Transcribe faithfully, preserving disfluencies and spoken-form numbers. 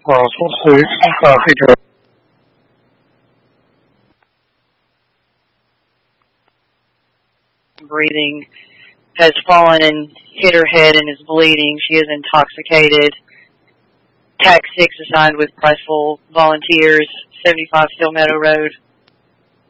呃，从此呃这个。 breathing, has fallen and hit her head and is bleeding. She is intoxicated. Tac six assigned with Priceville Volunteers, seventy-five Still Meadow Road.